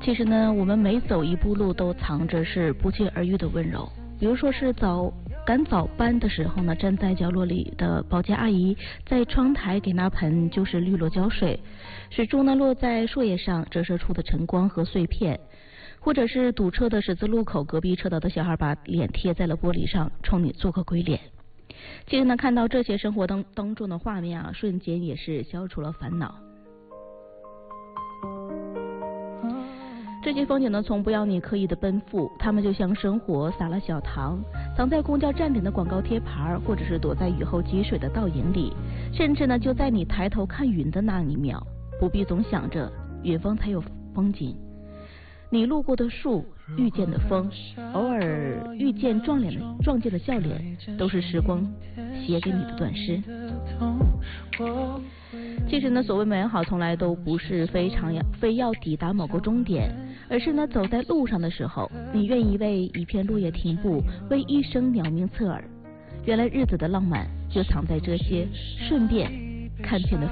其实呢，我们每走一步路都藏着是不期而遇的温柔。比如说是赶早班的时候呢，站在角落里的保洁阿姨在窗台给那盆就是绿萝浇水，水珠呢落在树叶上折射出的晨光和碎片。或者是堵车的十字路口，隔壁车道的小孩把脸贴在了玻璃上，冲你做个鬼脸。其实呢，看到这些生活当中的画面啊，瞬间也是消除了烦恼。这些风景呢，从不要你刻意的奔赴，它们就像生活撒了小糖，藏在公交站顶的广告贴牌，或者是躲在雨后积水的倒影里，甚至呢，就在你抬头看云的那一秒，不必总想着远方才有风景。你路过的树，遇见的风，偶尔遇见撞见的笑脸，都是时光写给你的短诗。其实呢，所谓美好从来都不是非要抵达某个终点，而是呢，走在路上的时候，你愿意为一片落叶停步，为一声鸟鸣侧耳。原来日子的浪漫就藏在这些顺便看见的